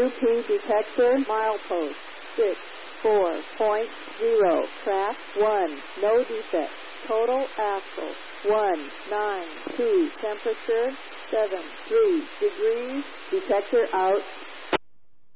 2P detector, milepost 64.0, craft 1, no defect. Total axle 192, temperature 73 degrees, detector out.